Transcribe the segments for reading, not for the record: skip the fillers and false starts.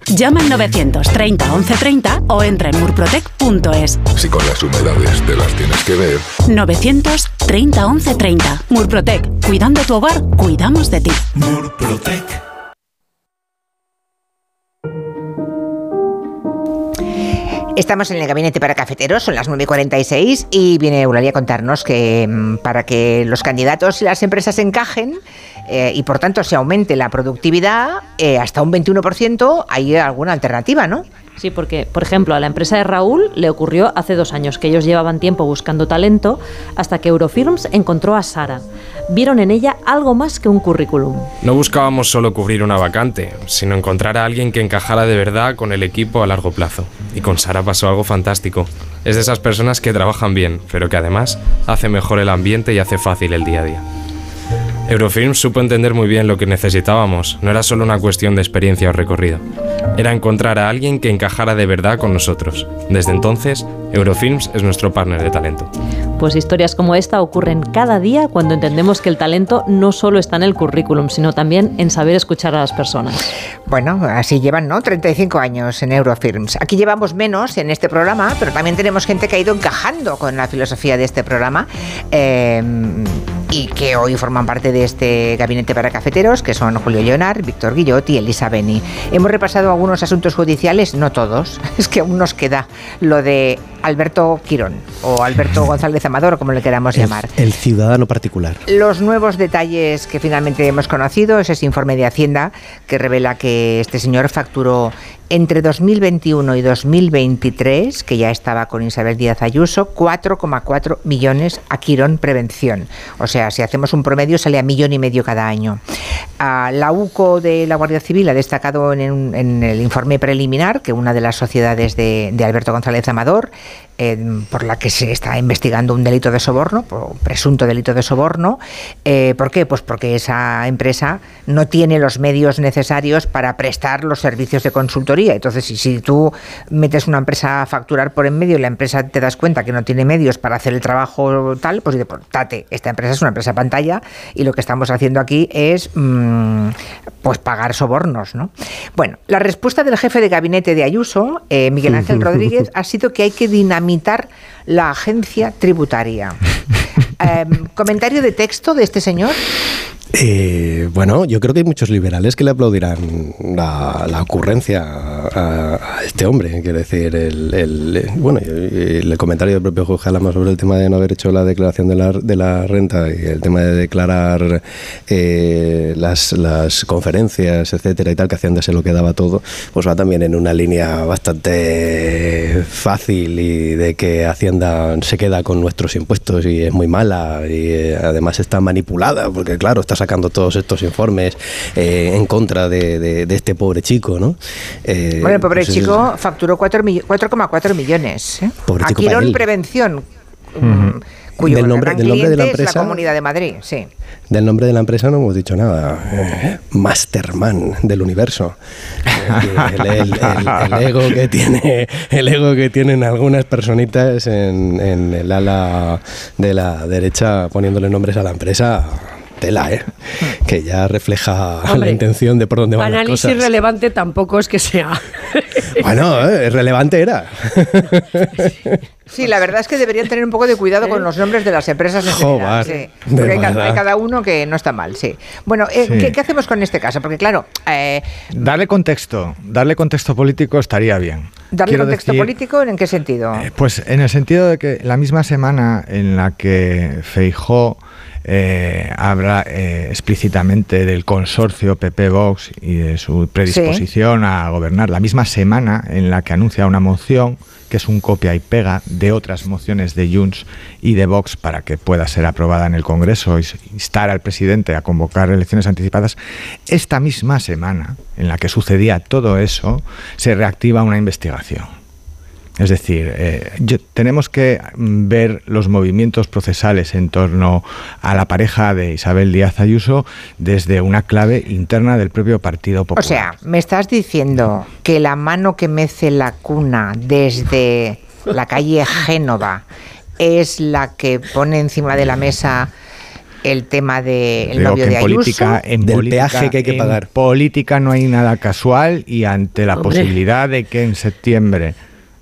Llama al 930 1130 o entra en murprotec.es. Si con las humedades te las tienes que ver. 930 1130. Murprotec. Cuidando tu hogar, cuidamos de ti. Murprotec. Estamos en el gabinete para cafeteros, son las 9:46 y viene Eulalia a contarnos que para que los candidatos y las empresas encajen y por tanto se aumente la productividad hasta un 21%, hay alguna alternativa, ¿no? Sí, porque, por ejemplo, a la empresa de Raúl le ocurrió hace 2 años que ellos llevaban tiempo buscando talento hasta que Eurofirms encontró a Sara. Vieron en ella algo más que un currículum. No buscábamos solo cubrir una vacante, sino encontrar a alguien que encajara de verdad con el equipo a largo plazo. Y con Sara pasó algo fantástico. Es de esas personas que trabajan bien, pero que además hace mejor el ambiente y hace fácil el día a día. Eurofirms supo entender muy bien lo que necesitábamos. No era solo una cuestión de experiencia o recorrido. Era encontrar a alguien que encajara de verdad con nosotros. Desde entonces, Eurofirms es nuestro partner de talento. Pues historias como esta ocurren cada día cuando entendemos que el talento no solo está en el currículum, sino también en saber escuchar a las personas. Bueno, así llevan, ¿no? 35 años en Eurofirms. Aquí llevamos menos en este programa, pero también tenemos gente que ha ido encajando con la filosofía de este programa y que hoy forman parte de este gabinete para cafeteros, que son Julio Leonard, Víctor Guillot y Elisa Beni. Hemos repasado algunos asuntos judiciales, no todos, es que aún nos queda lo de Alberto Quirón o Alberto González Amador, como le queramos llamar. El ciudadano particular. Los nuevos detalles que finalmente hemos conocido es ese informe de Hacienda que revela que este señor facturó entre 2021 y 2023, que ya estaba con Isabel Díaz Ayuso, 4,4 millones a Quirón Prevención. O sea, si hacemos un promedio sale a 1,5 millones cada año. La UCO de la Guardia Civil ha destacado en el informe preliminar que una de las sociedades de Alberto González Amador, por la que se está investigando un delito de soborno, presunto delito de soborno. ¿Por qué? Pues porque esa empresa no tiene los medios necesarios para prestar los servicios de consultoría. Entonces, si tú metes una empresa a facturar por en medio y la empresa te das cuenta que no tiene medios para hacer el trabajo tal, pues dices, tate, esta empresa es una empresa pantalla y lo que estamos haciendo aquí es pues pagar sobornos, ¿no? Bueno, la respuesta del jefe de gabinete de Ayuso, Miguel Ángel Rodríguez, ha sido que hay que dinamitar la agencia tributaria. ¿Comentario de texto de este señor? Bueno, yo creo que hay muchos liberales que le aplaudirán la ocurrencia a este hombre. Quiero decir, el comentario del propio Jorge Alama sobre el tema de no haber hecho la declaración de la renta y el tema de declarar las conferencias, etcétera y tal, que Hacienda se lo quedaba todo, pues va también en una línea bastante fácil y de que Hacienda se queda con nuestros impuestos y es muy mala y además está manipulada porque claro, está sacando todos estos informes en contra de este pobre chico, ¿no? Bueno, el pobre chico facturó 4,4 millones. A Quirón Prevención, cuyo gran cliente es la Comunidad de Madrid, sí. Del nombre de la empresa no hemos dicho nada. Masterman del universo. El ego que tienen algunas personitas en el ala de la derecha poniéndole nombres a la empresa. Tela, que ya refleja la intención de por dónde van las cosas. Análisis relevante tampoco es que sea. Bueno, relevante era. Sí, la verdad es que deberían tener un poco de cuidado con los nombres de las empresas en general. Sí, porque hay cada uno que no está mal, sí. Bueno, ¿qué hacemos con este caso? Porque claro... Darle contexto político estaría bien. ¿Darle contexto político en qué sentido? Pues en el sentido de que la misma semana en la que Feijóo habla explícitamente del consorcio PP-Vox y de su predisposición a gobernar, la misma semana en la que anuncia una moción que es un copia y pega de otras mociones de Junts y de Vox para que pueda ser aprobada en el Congreso y instar al presidente a convocar elecciones anticipadas. Esta misma semana en la que sucedía todo eso se reactiva una investigación. Es decir, tenemos que ver los movimientos procesales en torno a la pareja de Isabel Díaz Ayuso desde una clave interna del propio Partido Popular. O sea, me estás diciendo que la mano que mece la cuna desde la calle Génova es la que pone encima de la mesa el tema del novio de Ayuso. Del peaje que hay que pagar. En política no hay nada casual y ante la posibilidad de que en septiembre...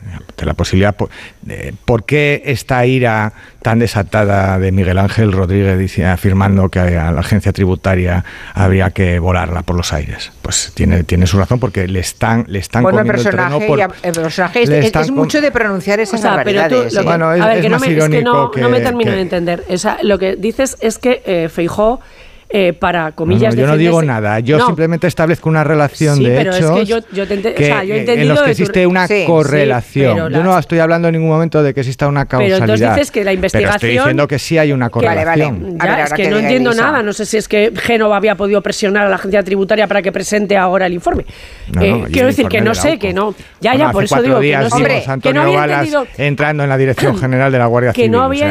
¿Por qué esta ira tan desatada de Miguel Ángel Rodríguez afirmando que a la agencia tributaria habría que volarla por los aires? Pues tiene su razón, porque le están comiendo el terreno. El personaje es mucho de pronunciar esas barbaridades. Bueno, es más irónico que... No me termino de entender. Lo que dices es que Feijóo... para comillas yo no digo nada, yo simplemente establezco una relación de hechos, es que yo te en los que existe una correlación. Yo no estoy hablando en ningún momento de que exista una causalidad, pero entonces dices que la investigación, pero estoy diciendo que sí hay una correlación. Vale. Es que no entiendo nada, no sé si es que Génova había podido presionar a la agencia tributaria para que presente ahora el informe. Quiero decir que no sé, que no, por eso digo que no sé, que no había entendido, entrando en la Dirección General de la Guardia Civil,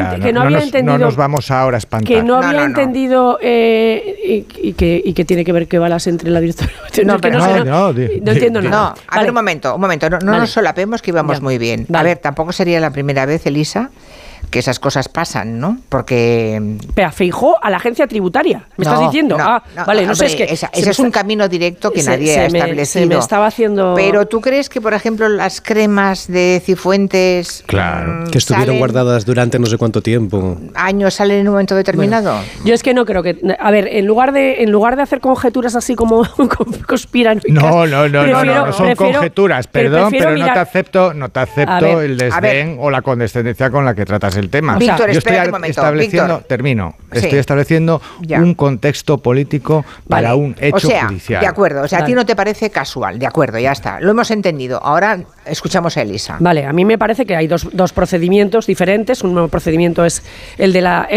no nos vamos ahora a espantar, que no había entendido y que tiene que ver que balas entre la directora. No entiendo nada. No, a ver, un momento, no nos solapemos, que íbamos muy bien. A ver, tampoco sería la primera vez, Elisa, que esas cosas pasan, ¿no? Porque... Pero Feijóo a la agencia tributaria, ¿me estás diciendo? No sé, es que... Ese es un camino directo que nadie ha establecido. Se me estaba haciendo... Pero ¿tú crees que, por ejemplo, las cremas de Cifuentes... Claro, que estuvieron guardadas durante no sé cuánto tiempo. ¿Años salen en un momento determinado? Bueno, yo es que no creo que... A ver, en lugar de hacer conjeturas así como conspiranoicas... No son conjeturas, perdón, pero no te acepto el desdén o la condescendencia con la que tratas el tema. Víctor, yo estoy estableciendo, estoy estableciendo un contexto político para un hecho judicial. De acuerdo, a ti no te parece casual, de acuerdo, ya está, lo hemos entendido. Ahora escuchamos a Elisa. Vale, a mí me parece que hay dos procedimientos diferentes. Un nuevo procedimiento es el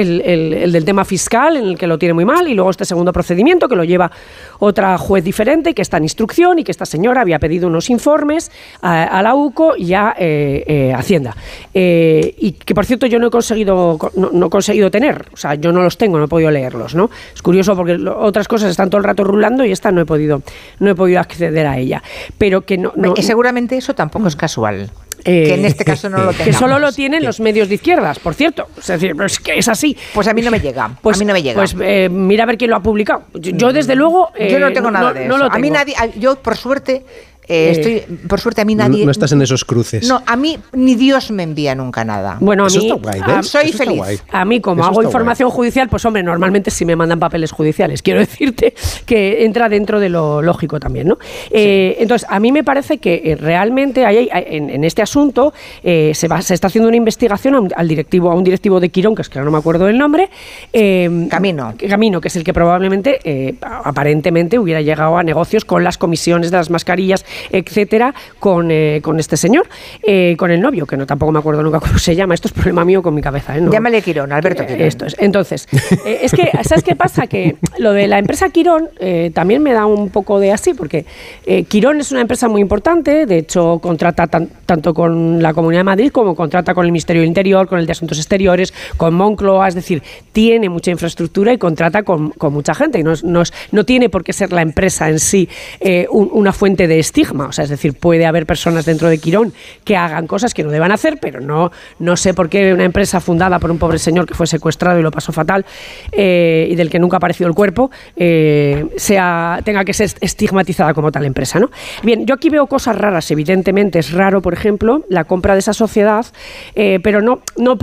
del tema fiscal, en el que lo tiene muy mal, y luego este segundo procedimiento que lo lleva otra juez diferente, que está en instrucción, y que esta señora había pedido unos informes a la UCO y a Hacienda. Y que, por cierto, yo no he conseguido tener, o sea, yo no los tengo, no he podido leerlos, ¿no? Es curioso porque otras cosas están todo el rato rulando y esta no he podido acceder a ella. Pero que y seguramente eso tampoco es casual. Que en este caso no lo tengamos. Que solo lo tienen los medios de izquierdas, por cierto. Es decir, es que es así. Pues a mí no me llega. Pues mira a ver quién lo ha publicado. Yo desde luego... yo no tengo nada de eso. A mí nadie... Yo, por suerte... por suerte a mí nadie... No estás en esos cruces. No, a mí ni Dios me envía nunca nada. Bueno, eso está guay, ¿ves? Soy feliz. A mí, como hago información judicial, pues hombre, normalmente sí me mandan papeles judiciales. Quiero decirte que entra dentro de lo lógico también, ¿no? Entonces, a mí me parece que realmente en este asunto se está haciendo una investigación a un directivo de Quirón, que es que no me acuerdo del nombre. Camino, que es el que probablemente, aparentemente, hubiera llegado a negocios con las comisiones de las mascarillas, etcétera, con este señor, con el novio, que tampoco me acuerdo nunca cómo se llama. Esto es problema mío con mi cabeza, ¿no? Llámale Quirón, Alberto Quirón. Esto es. Entonces, es que, ¿sabes qué pasa? Que lo de la empresa Quirón también me da un poco de así, porque Quirón es una empresa muy importante, de hecho contrata tanto con la Comunidad de Madrid como contrata con el Ministerio del Interior, con el de Asuntos Exteriores, con Moncloa, es decir, tiene mucha infraestructura y contrata con mucha gente, y no tiene por qué ser la empresa en sí una fuente de estigma. O sea, es decir, puede haber personas dentro de Quirón que hagan cosas que no deban hacer, pero no sé por qué una empresa fundada por un pobre señor que fue secuestrado y lo pasó fatal, y del que nunca ha aparecido el cuerpo, tenga que ser estigmatizada como tal empresa, ¿no? Bien, yo aquí veo cosas raras. Evidentemente es raro, por ejemplo, la compra de esa sociedad, pero no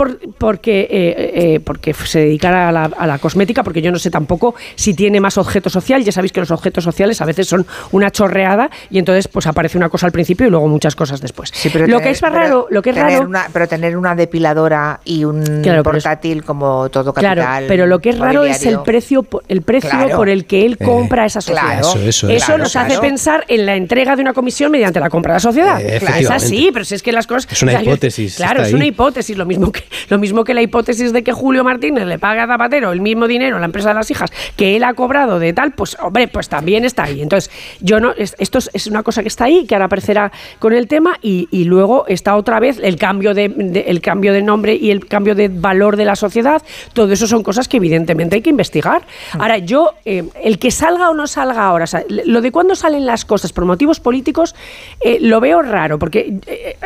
porque se dedicara a la cosmética, porque yo no sé tampoco si tiene más objeto social. Ya sabéis que los objetos sociales a veces son una chorreada, y entonces pues aparece una cosa al principio y luego muchas cosas después. Sí, pero tener una depiladora y un portátil como todo capital. Claro, pero lo que es raro es el precio por el que él compra esa sociedad. Eso nos hace pensar en la entrega de una comisión mediante la compra de la sociedad. Es así, pero si es que las cosas... Es una hipótesis. Claro, es una hipótesis. Lo mismo que la hipótesis de que Julio Martínez le paga a Zapatero el mismo dinero a la empresa de las 2 hijas que él ha cobrado de tal, pues hombre, pues también está ahí. Entonces, esto es una cosa cosa que está ahí, que ahora aparecerá con el tema, y luego está otra vez el cambio de nombre y el cambio de valor de la sociedad. Todo eso son cosas que evidentemente hay que investigar. Ahora, yo, el que salga o no salga ahora, o sea, lo de cuándo salen las cosas por motivos políticos, lo veo raro, porque,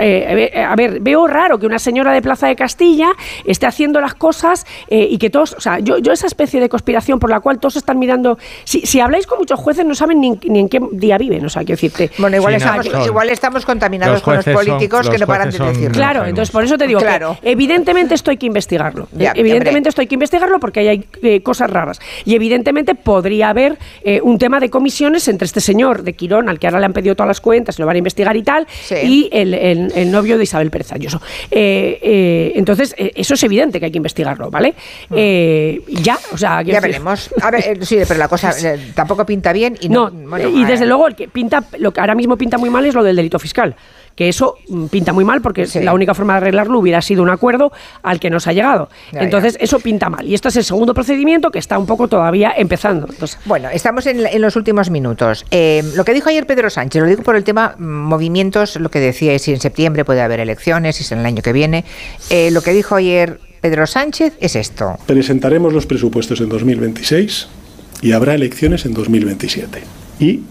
veo raro que una señora de Plaza de Castilla esté haciendo las cosas y que todos, o sea, yo esa especie de conspiración por la cual todos están mirando, si habláis con muchos jueces no saben ni en qué día viven, o sea, quiero decirte. Bueno, igual estamos contaminados con los políticos que no paran de decirlo. Claro, entonces por eso te digo que evidentemente esto hay que investigarlo. Esto hay que investigarlo porque ahí hay cosas raras. Y evidentemente podría haber un tema de comisiones entre este señor de Quirón, al que ahora le han pedido todas las cuentas, lo van a investigar y tal, y el novio de Isabel Pérez Ayuso. Entonces, eso es evidente que hay que investigarlo, ¿vale? Ya veremos. A ver, sí, pero la cosa tampoco pinta bien. Y desde luego, lo que ahora mismo pinta muy mal es lo del delito fiscal. Que eso pinta muy mal porque la única forma de arreglarlo hubiera sido un acuerdo al que nos ha llegado. Entonces, eso pinta mal. Y este es el segundo procedimiento que está un poco todavía empezando. Entonces, bueno, estamos en los últimos minutos. Lo que dijo ayer Pedro Sánchez, lo digo por el tema movimientos, lo que decía es si en septiembre puede haber elecciones, si es en el año que viene. Lo que dijo ayer Pedro Sánchez es esto. Presentaremos los presupuestos en 2026 y habrá elecciones en 2027. Y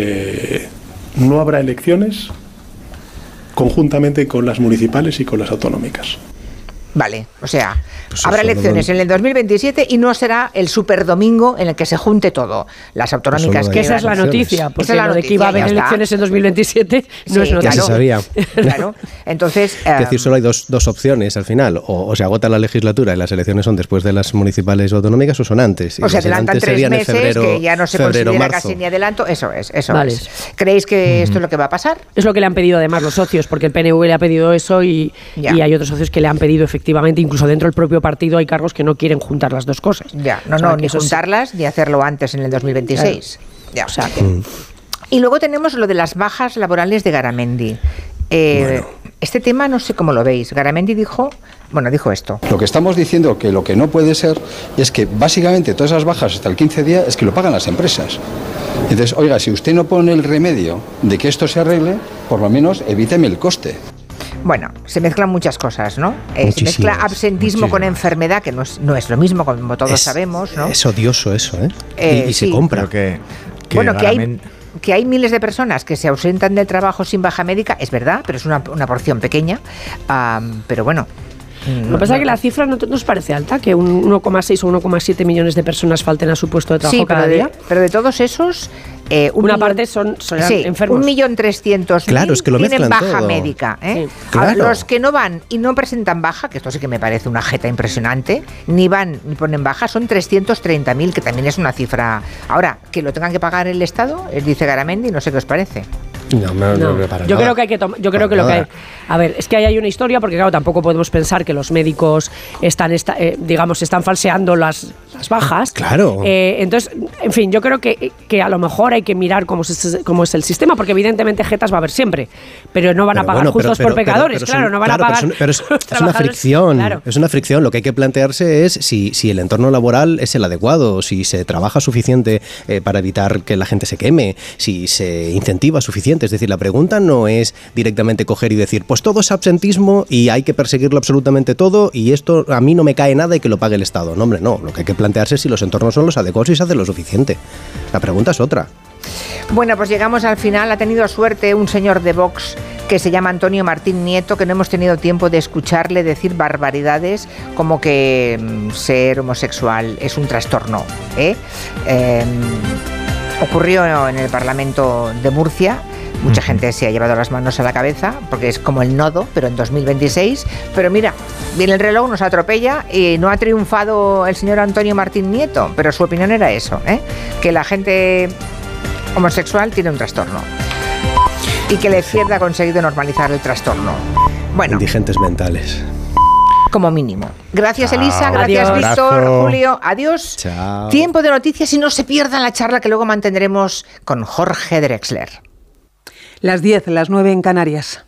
no habrá elecciones conjuntamente con las municipales y con las autonómicas. Vale, o sea, habrá elecciones en el 2027 y no será el superdomingo en el que se junte todo. Las autonómicas que esa es la noticia, porque lo de que iba a haber elecciones en 2027 no es noticia. Ya se sabía. Claro, entonces... Es decir, solo hay dos opciones al final, o se agota la legislatura y las elecciones son después de las municipales o autonómicas o son antes. O se adelantan 3 meses, febrero, que ya no se considera casi ni adelanto. Eso es. ¿Creéis que esto es lo que va a pasar? Es lo que le han pedido además los socios, porque el PNV le ha pedido eso y hay otros socios que le han pedido efectivamente, incluso dentro del propio partido hay cargos que no quieren juntar las dos cosas. Ni juntarlas ni hacerlo antes en el 2026. Claro. O sea que... Y luego tenemos lo de las bajas laborales de Garamendi. Este tema no sé cómo lo veis. Garamendi dijo esto. Lo que estamos diciendo que lo que no puede ser es que básicamente todas esas bajas hasta el 15 días es que lo pagan las empresas. Entonces, oiga, si usted no pone el remedio de que esto se arregle, por lo menos evíteme el coste. Bueno, se mezclan muchas cosas, ¿no? Se mezcla absentismo con enfermedad, que no es lo mismo, como todos sabemos, ¿no? Es odioso eso, ¿eh? Y se compra. Que hay miles de personas que se ausentan del trabajo sin baja médica, es verdad, pero es una porción pequeña. Pero bueno... Lo que pasa es que la cifra no nos parece alta, que 1,6 o 1,7 millones de personas falten a su puesto de trabajo cada día. Pero de todos esos... una parte son enfermos. 1.300.000 tienen baja todo. Médica. Sí. Claro. Los que no van y no presentan baja, que esto sí que me parece una jeta impresionante, ni van ni ponen baja, son 330.000, que también es una cifra. Ahora, que lo tengan que pagar el Estado, dice Garamendi, no sé qué os parece. Yo creo que hay que a ver, es que ahí hay una historia, porque claro, tampoco podemos pensar que los médicos están falseando las bajas. Claro. Entonces, en fin, yo creo que a lo mejor hay que mirar cómo es el sistema, porque evidentemente jetas va a haber siempre, pero no van a pagar justos por pecadores, no van a pagar. Pero es una fricción, es una fricción. Lo que hay que plantearse es si el entorno laboral es el adecuado, si se trabaja suficiente para evitar que la gente se queme, si se incentiva suficiente. Es decir, la pregunta no es directamente coger y decir, pues todo es absentismo y hay que perseguirlo absolutamente todo y esto a mí no me cae nada y que lo pague el Estado. No, hombre, no. Lo que hay que plantearse es si los entornos son los adecuados y se hace lo suficiente. La pregunta es otra. Bueno, pues llegamos al final. Ha tenido suerte un señor de Vox que se llama Antonio Martín Nieto, que no hemos tenido tiempo de escucharle decir barbaridades como que ser homosexual es un trastorno. Ocurrió en el Parlamento de Murcia. Mucha gente se ha llevado las manos a la cabeza porque es como el nodo, pero en 2026. Pero mira, viene el reloj, nos atropella y no ha triunfado el señor Antonio Martín Nieto, pero su opinión era eso, que la gente homosexual tiene un trastorno y que la izquierda ha conseguido normalizar el trastorno. Bueno, indigentes mentales. Como mínimo. Gracias, Elisa. Gracias, Adiós. Víctor. Abrazo. Julio. Adiós. Chao. Tiempo de noticias y no se pierdan la charla que luego mantendremos con Jorge Drexler. Las 10, las 9 en Canarias.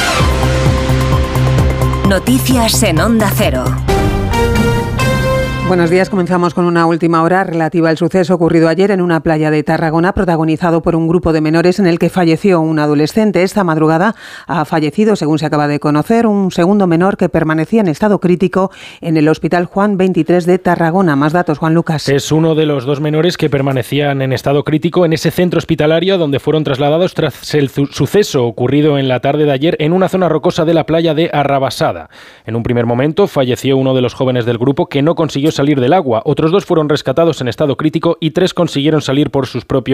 Noticias en Onda Cero. Buenos días, comenzamos con una última hora relativa al suceso ocurrido ayer en una playa de Tarragona, protagonizado por un grupo de menores en el que falleció un adolescente. Esta madrugada ha fallecido, según se acaba de conocer, un segundo menor que permanecía en estado crítico en el Hospital Juan 23 de Tarragona. Más datos, Juan Lucas. Es uno de los dos menores que permanecían en estado crítico en ese centro hospitalario donde fueron trasladados tras el suceso ocurrido en la tarde de ayer en una zona rocosa de la playa de Arrabasada. En un primer momento falleció uno de los jóvenes del grupo que no consiguió salir del agua. Otros dos fueron rescatados en estado crítico y 3 consiguieron salir por sus propios